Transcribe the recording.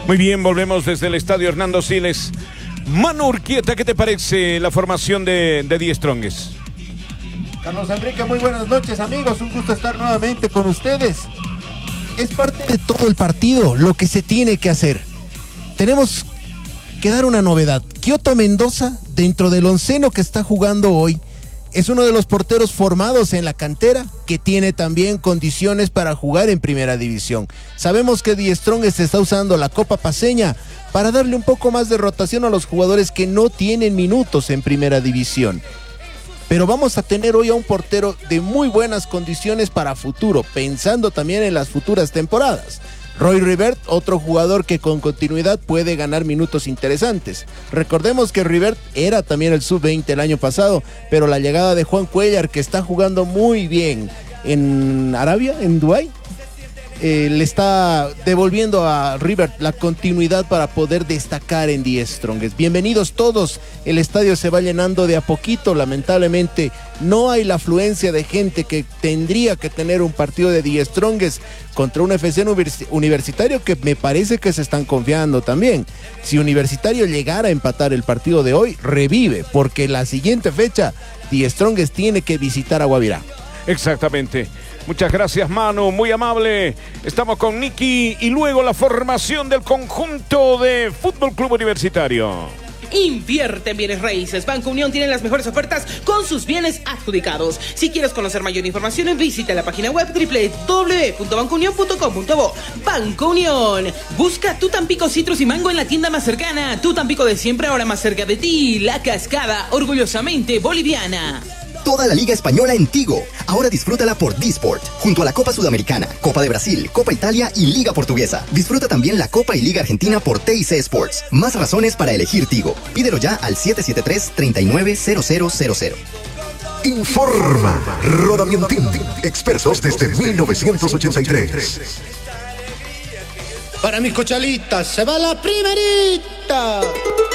Muy bien, volvemos desde el estadio Hernando Siles. Manu Urquieta, ¿qué te parece la formación de Die Strongest? Carlos Enrique, muy buenas noches, amigos. Un gusto estar nuevamente con ustedes. Es parte de todo el partido lo que se tiene que hacer. Tenemos que dar una novedad. Quioto Mendoza, dentro del onceno que está jugando hoy, es uno de los porteros formados en la cantera que tiene también condiciones para jugar en primera división. Sabemos que Die Strongest está usando la Copa Paceña para darle un poco más de rotación a los jugadores que no tienen minutos en primera división. Pero vamos a tener hoy a un portero de muy buenas condiciones para futuro, pensando también en las futuras temporadas. Roy Rivert, otro jugador que con continuidad puede ganar minutos interesantes. Recordemos que Rivert era también el sub-20 el año pasado, pero la llegada de Juan Cuellar, que está jugando muy bien en Arabia, en Dubái, le está devolviendo a Rivert la continuidad para poder destacar en Die Strongest. Bienvenidos todos, el estadio se va llenando de a poquito, lamentablemente no hay la afluencia de gente que tendría que tener un partido de Die Strongest contra un FC Universitario que me parece que se están confiando también. Si Universitario llegara a empatar el partido de hoy, revive, porque la siguiente fecha Die Strongest tiene que visitar a Guavirá. Exactamente. Muchas gracias, Manu, muy amable. Estamos con Nicky y luego la formación del conjunto de Fútbol Club Universitario. Invierte en bienes raíces. Banco Unión tiene las mejores ofertas con sus bienes adjudicados. Si quieres conocer mayor información, visita la página web www.bancounion.com.bo. Banco Unión. Busca tu Tampico Citrus y Mango en la tienda más cercana. Tu Tampico de siempre, ahora más cerca de ti. La Cascada, orgullosamente boliviana. Toda la Liga Española en Tigo. Ahora disfrútala por Disport, junto a la Copa Sudamericana, Copa de Brasil, Copa Italia y Liga Portuguesa. Disfruta también la Copa y Liga Argentina por TIC Sports. Más razones para elegir Tigo. Pídelo ya al 773-390000. Informa Rodamientín, expertos desde 1983. Para mis cochalitas, se va la primerita.